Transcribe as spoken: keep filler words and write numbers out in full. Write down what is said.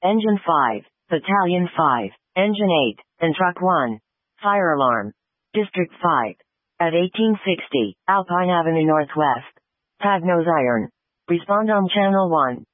Engine five, Battalion five, Engine eight, and Truck one. Fire alarm. District five. At eighteen sixty, Alpine Avenue Northwest. Tag nose iron. Respond on Channel one.